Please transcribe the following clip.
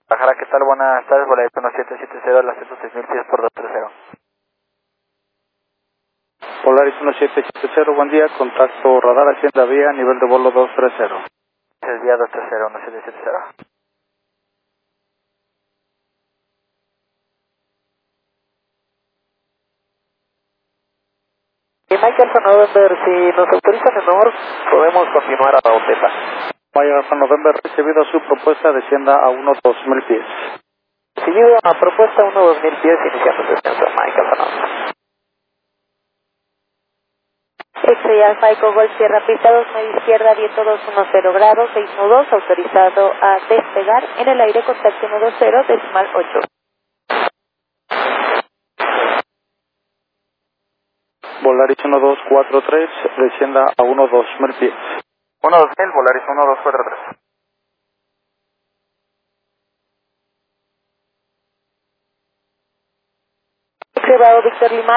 Guadalajara, ¿qué tal? Buenas tardes, Volaris 1770, al ascenso 6000 pies por 230. Volaris 1770, buen día, contacto radar Hacienda Vía, nivel de vuelo 230. Es día 230, 1770. Y Michael San November, si nos autorizan en honor, podemos continuar a la OTETA. Vaya San November, recibido su propuesta, descienda a 1-2000 pies. Recibido la propuesta 1-2000 pies, iniciando el descenso, Michael San November. X-Ray Alfa Eco Golf Sierra Pista 2, media izquierda, viento 210 grados, 612, autorizado a despegar en el aire, contacto 120, decimal 8. Volaris 1243, descienda a 1-2000 pies. 1-2000, Volaris 1243. X-Ray Bravo Victor Lima